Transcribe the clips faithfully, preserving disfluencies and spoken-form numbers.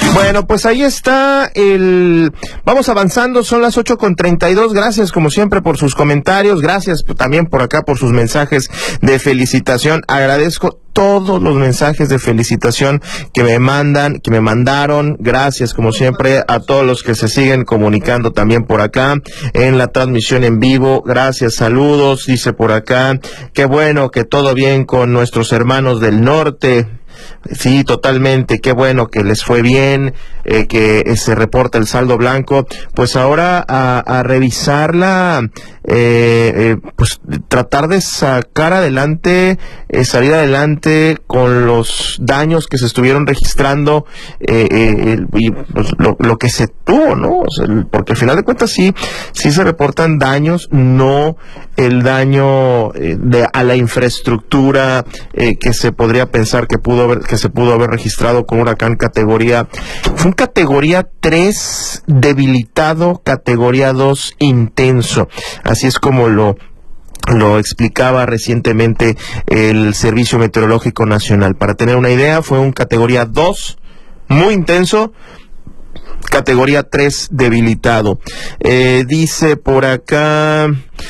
Bueno, pues ahí está el... Vamos avanzando, son las ocho con treinta y dos. Gracias, como siempre, por sus comentarios. Gracias también por acá, por sus mensajes de felicitación. Agradezco todos los mensajes de felicitación que me mandan, que me mandaron. Gracias, como siempre, a todos los que se siguen comunicando también por acá en la transmisión en vivo. Gracias, saludos, dice por acá. Qué bueno que todo bien con nuestros hermanos del norte. Sí, totalmente, qué bueno que les fue bien, eh, que eh, se reporta el saldo blanco. Pues ahora a, a revisarla, eh, eh, pues tratar de sacar adelante, eh, salir adelante con los daños que se estuvieron registrando, eh, eh, y pues, lo, lo que se tuvo, ¿no? O sea, porque al final de cuentas sí, sí se reportan daños, no el daño eh, de, a la infraestructura eh, que se podría pensar que pudo haber, que se pudo haber registrado con huracán categoría. Fue un categoría tres debilitado, categoría dos intenso. Así es como lo lo explicaba recientemente el Servicio Meteorológico Nacional. Para tener una idea, fue un categoría dos muy intenso, categoría tres debilitado. Eh, dice por acá,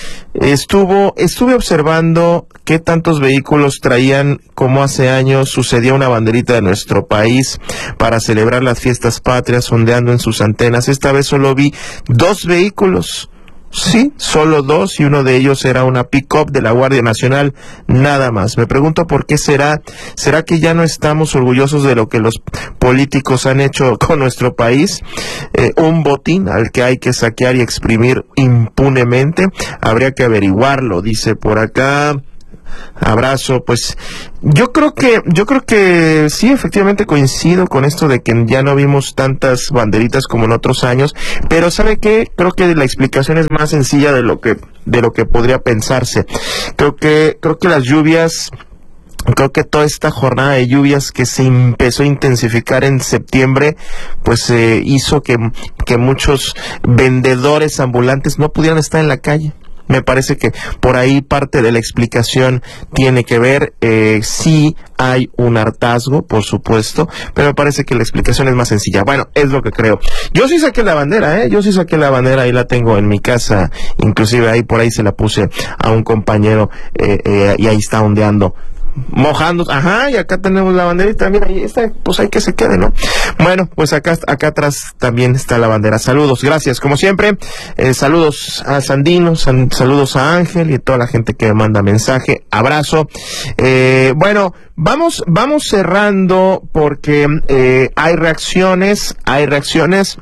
estuvo, estuve observando qué tantos vehículos traían, como hace años sucedía una banderita de nuestro país para celebrar las fiestas patrias ondeando en sus antenas. Esta vez solo vi dos vehículos. Sí, solo dos, y uno de ellos era una pick-up de la Guardia Nacional, nada más. Me pregunto por qué será. ¿Será que ya no estamos orgullosos de lo que los políticos han hecho con nuestro país? Eh, un botín al que hay que saquear y exprimir impunemente. Habría que averiguarlo, dice por acá. Abrazo. Pues yo creo que yo creo que sí, efectivamente coincido con esto de que ya no vimos tantas banderitas como en otros años, pero ¿sabe qué? Creo que la explicación es más sencilla de lo que de lo que podría pensarse. Creo que creo que las lluvias Creo que toda esta jornada de lluvias que se empezó a intensificar en septiembre, pues eh, hizo que, que muchos vendedores ambulantes no pudieran estar en la calle. Me parece que por ahí parte de la explicación tiene que ver. Eh, sí hay un hartazgo, por supuesto, pero me parece que la explicación es más sencilla. Bueno, es lo que creo. Yo sí saqué la bandera, ¿eh? Yo sí saqué la bandera, ahí la tengo en mi casa, inclusive ahí por ahí se la puse a un compañero, eh, eh, y ahí está ondeando. Mojando, ajá, y acá tenemos la banderita, mira, ahí está, pues hay que se quede, ¿no? Bueno, pues acá, acá atrás también está la bandera. Saludos, gracias, como siempre, eh, saludos a Sandino, san, saludos a Ángel y a toda la gente que me manda mensaje, abrazo. Eh, bueno, vamos, vamos cerrando porque eh, hay reacciones, hay reacciones.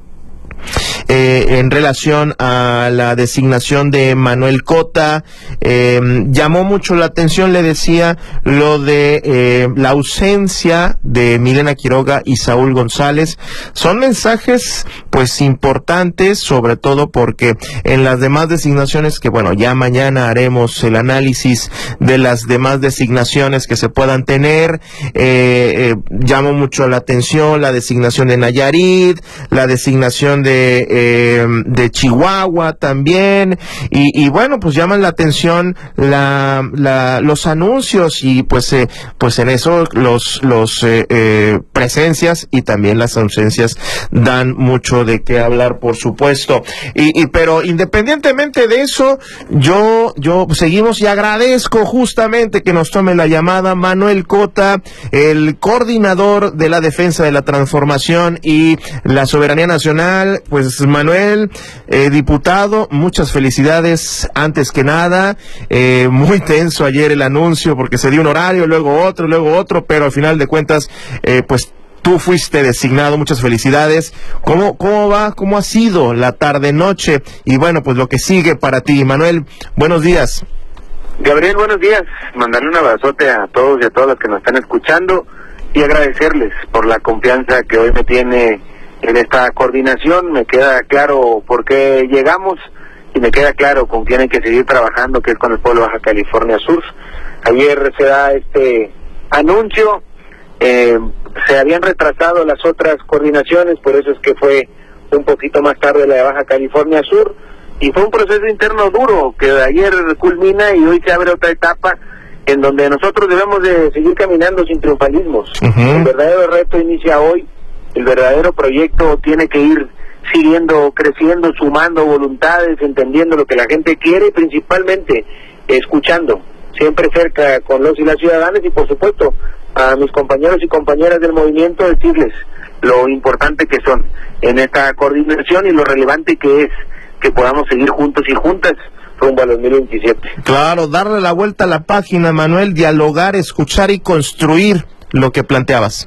Eh, en relación a la designación de Manuel Cota, eh, llamó mucho la atención, le decía, lo de eh, la ausencia de Milena Quiroga y Saúl González. Son mensajes pues importantes, sobre todo porque en las demás designaciones, que bueno, ya mañana haremos el análisis de las demás designaciones que se puedan tener, eh, eh, llamó mucho la atención la designación de Nayarit, la designación de De, eh, de Chihuahua también, y, y bueno, pues llaman la atención la, la, los anuncios, y pues eh, pues en eso los los eh, eh, presencias y también las ausencias dan mucho de qué hablar, por supuesto, y, y pero independientemente de eso, yo yo seguimos, y agradezco justamente que nos tome la llamada Manuel Cota, el coordinador de la Defensa de la Transformación y la Soberanía Nacional. Pues Manuel, eh, diputado, muchas felicidades antes que nada. Eh, muy tenso ayer el anuncio porque se dio un horario, luego otro, luego otro, pero al final de cuentas, eh, pues tú fuiste designado. Muchas felicidades. ¿Cómo, cómo va? ¿Cómo ha sido la tarde-noche? Y bueno, pues lo que sigue para ti. Manuel, buenos días. Gabriel, buenos días. Mandarle un abrazote a todos y a todas las que nos están escuchando y agradecerles por la confianza que hoy me tiene en esta coordinación. Me queda claro por qué llegamos y me queda claro con quién hay que seguir trabajando, que es con el pueblo de Baja California Sur. Ayer se da este anuncio, eh, se habían retrasado las otras coordinaciones, por eso es que fue un poquito más tarde la de Baja California Sur, y fue un proceso interno duro que ayer culmina y hoy se abre otra etapa en donde nosotros debemos de seguir caminando sin triunfalismos. Uh-huh. El verdadero reto inicia hoy. El verdadero proyecto tiene que ir siguiendo, creciendo, sumando voluntades, entendiendo lo que la gente quiere y principalmente escuchando, siempre cerca con los y las ciudadanas y por supuesto a mis compañeros y compañeras del movimiento decirles lo importante que son en esta coordinación y lo relevante que es que podamos seguir juntos y juntas rumbo a dos mil veintisiete. Claro, darle la vuelta a la página, Manuel, dialogar, escuchar y construir lo que planteabas.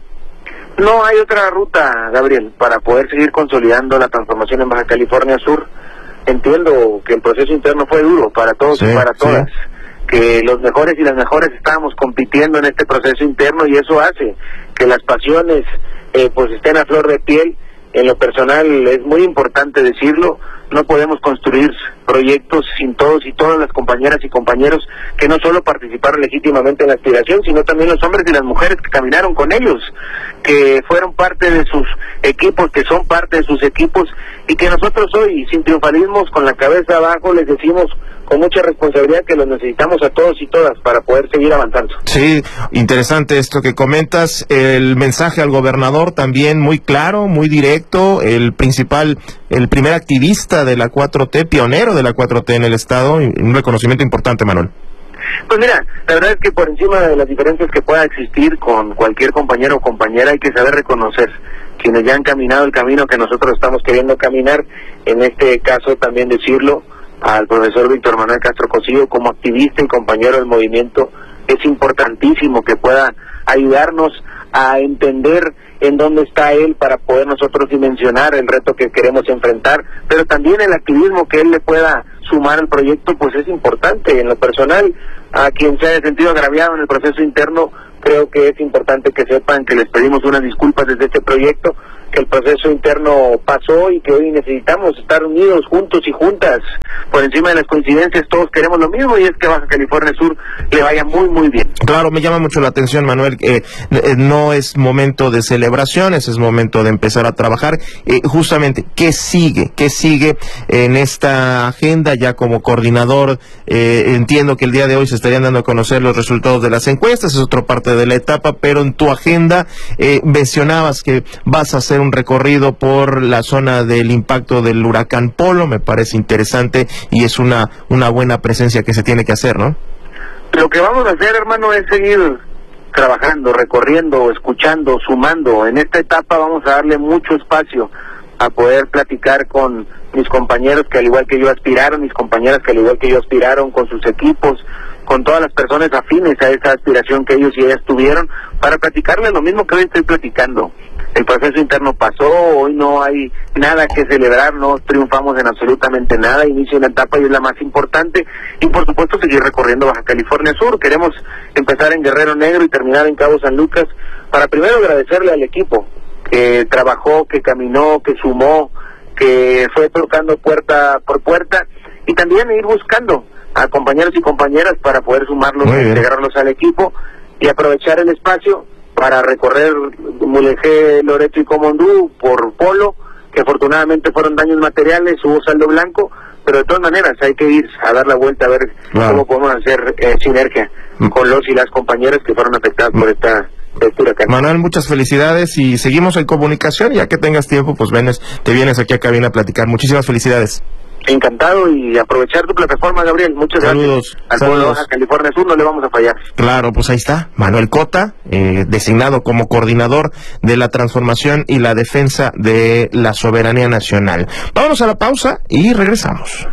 No hay otra ruta, Gabriel, para poder seguir consolidando la transformación en Baja California Sur. Entiendo que el proceso interno fue duro para todos sí, y para todas, sí. que los mejores y las mejores estábamos compitiendo en este proceso interno y eso hace que las pasiones eh, pues estén a flor de piel. En lo personal es muy importante decirlo, no podemos construir proyectos sin todos y todas las compañeras y compañeros que no solo participaron legítimamente en la aspiración, sino también los hombres y las mujeres que caminaron con ellos, que fueron parte de sus equipos, que son parte de sus equipos, y que nosotros hoy, sin triunfalismos, con la cabeza abajo, les decimos con mucha responsabilidad que los necesitamos a todos y todas para poder seguir avanzando. Sí, interesante esto que comentas, el mensaje al gobernador también muy claro, muy directo, el principal, el primer activista de la cuatro T, pionero de la cuatro T en el estado, un reconocimiento importante, Manuel. Pues mira, la verdad es que por encima de las diferencias que pueda existir con cualquier compañero o compañera hay que saber reconocer quienes ya han caminado el camino que nosotros estamos queriendo caminar, en este caso también decirlo al profesor Víctor Manuel Castro Cosío como activista y compañero del movimiento, es importantísimo que pueda ayudarnos a entender en dónde está él para poder nosotros dimensionar el reto que queremos enfrentar, pero también el activismo que él le pueda sumar al proyecto, pues es importante. En lo personal, a quien se haya sentido agraviado en el proceso interno, creo que es importante que sepan que les pedimos unas disculpas desde este proyecto, que el proceso interno pasó y que hoy necesitamos estar unidos, juntos y juntas, por encima de las coincidencias. Todos queremos lo mismo y es que Baja California Sur le vaya muy muy bien. Claro, me llama mucho la atención, Manuel, eh, eh, no es momento de celebraciones, es momento de empezar a trabajar. Eh, justamente, ¿qué sigue? ¿Qué sigue en esta agenda ya como coordinador? Eh, entiendo que el día de hoy se estarían dando a conocer los resultados de las encuestas, es otra parte de la etapa, pero en tu agenda eh, mencionabas que vas a hacer un recorrido por la zona del impacto del huracán Polo, me parece interesante y es una una buena presencia que se tiene que hacer, ¿no? Lo que vamos a hacer, hermano, es seguir trabajando, recorriendo, escuchando, sumando. En esta etapa vamos a darle mucho espacio a poder platicar con mis compañeros que al igual que yo aspiraron, mis compañeras que al igual que yo aspiraron, con sus equipos, con todas las personas afines a esa aspiración que ellos y ellas tuvieron, para platicarles lo mismo que hoy estoy platicando. El proceso interno pasó, hoy no hay nada que celebrar, no triunfamos en absolutamente nada, inicia una etapa y es la más importante, y por supuesto seguir recorriendo Baja California Sur. Queremos empezar en Guerrero Negro y terminar en Cabo San Lucas, para primero agradecerle al equipo que trabajó, que caminó, que sumó, que fue tocando puerta por puerta, y también ir buscando a compañeros y compañeras para poder sumarlos, integrarlos al equipo y aprovechar el espacio para recorrer Mulegé, Loreto y Comondú por Polo, que afortunadamente fueron daños materiales, hubo saldo blanco, pero de todas maneras hay que ir a dar la vuelta a ver claro. cómo podemos hacer eh, sinergia mm. con los y las compañeras que fueron afectadas mm. por esta huracán. Manuel, muchas felicidades y seguimos en comunicación, ya que tengas tiempo, pues vienes, te vienes aquí a cabina a platicar. Muchísimas felicidades. Encantado y aprovechar tu plataforma, Gabriel. Muchas saludos, gracias. Al saludos. pueblo de Baja California Sur no le vamos a fallar. Claro, pues ahí está, Manuel Cota, eh, designado como coordinador de la transformación y la defensa de la soberanía nacional. Vámonos a la pausa y regresamos.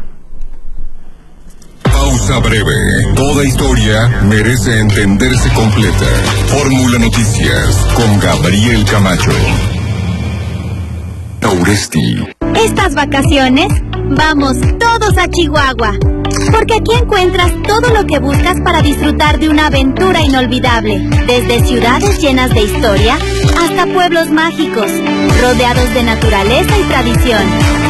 Pausa breve. Toda historia merece entenderse completa. Fórmula Noticias con Gabriel Camacho. Auresti. Estas vacaciones, vamos todos a Chihuahua, porque aquí encuentras todo lo que buscas para disfrutar de una aventura inolvidable, desde ciudades llenas de historia hasta pueblos mágicos, rodeados de naturaleza y tradición.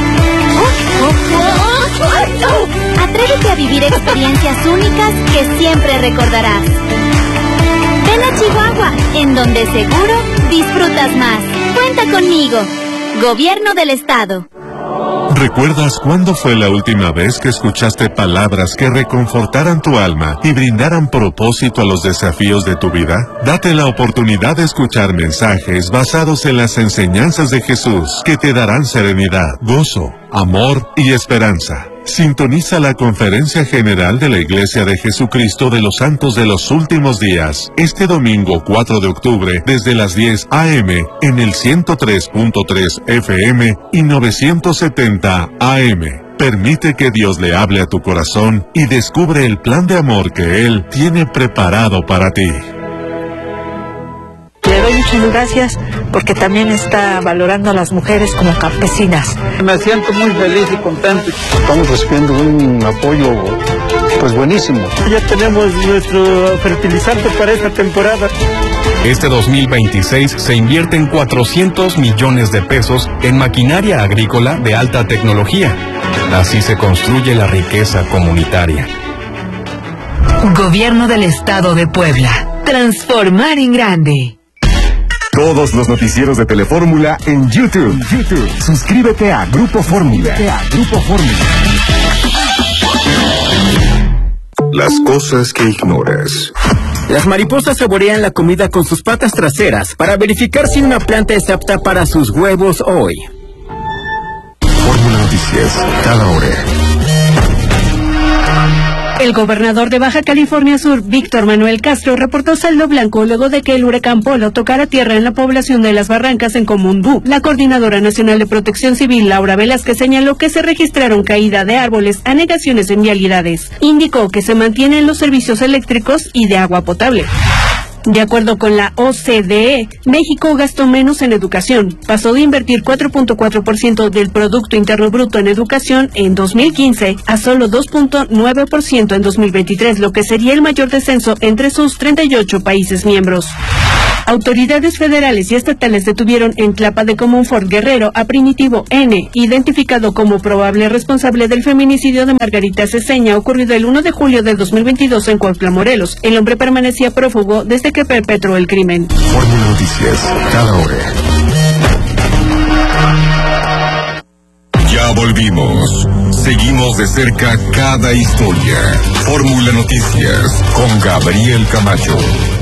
Atrévete a vivir experiencias únicas que siempre recordarás. Ven a Chihuahua, en donde seguro disfrutas más. Cuenta conmigo. Gobierno del Estado. ¿Recuerdas cuándo fue la última vez que escuchaste palabras que reconfortaran tu alma y brindaran propósito a los desafíos de tu vida? Date la oportunidad de escuchar mensajes basados en las enseñanzas de Jesús que te darán serenidad, gozo, amor y esperanza. Sintoniza la Conferencia General de la Iglesia de Jesucristo de los Santos de los Últimos Días, este domingo cuatro de octubre, desde las diez a eme, en el ciento tres punto tres efe eme y novecientos setenta a eme. Permite que Dios le hable a tu corazón y descubre el plan de amor que Él tiene preparado para ti. Le doy muchas gracias porque también está valorando a las mujeres como campesinas. Me siento muy feliz y contento. Estamos recibiendo un apoyo pues buenísimo. Ya tenemos nuestro fertilizante para esta temporada. Este dos mil veintiséis se invierten cuatrocientos millones de pesos en maquinaria agrícola de alta tecnología. Así se construye la riqueza comunitaria. Gobierno del Estado de Puebla. Transformar en grande. Todos los noticieros de Telefórmula en YouTube. YouTube. Suscríbete a Grupo Fórmula. A Grupo Fórmula. Las cosas que ignoras. Las mariposas saborean la comida con sus patas traseras para verificar si una planta es apta para sus huevos hoy. Fórmula Noticias, cada hora. El gobernador de Baja California Sur, Víctor Manuel Castro, reportó saldo blanco luego de que el huracán Polo tocara tierra en la población de Las Barrancas, en Comondú. La Coordinadora Nacional de Protección Civil, Laura Velázquez, señaló que se registraron caída de árboles, anegaciones en vialidades. Indicó que se mantienen los servicios eléctricos y de agua potable. De acuerdo con la O C D E, México gastó menos en educación. Pasó de invertir cuatro punto cuatro por ciento del Producto Interno Bruto en educación en dos mil quince a solo dos punto nueve por ciento en dos mil veintitrés, lo que sería el mayor descenso entre sus treinta y ocho países miembros. Autoridades federales y estatales detuvieron en Tlapa de Comonfort, Guerrero, a Primitivo N, identificado como probable responsable del feminicidio de Margarita Ceseña, ocurrido el uno de julio de dos mil veintidós en Cuautla, Morelos. El hombre permanecía prófugo desde que perpetró el crimen. Fórmula Noticias, cada hora. Ya volvimos. Seguimos de cerca cada historia. Fórmula Noticias con Gabriel Camacho.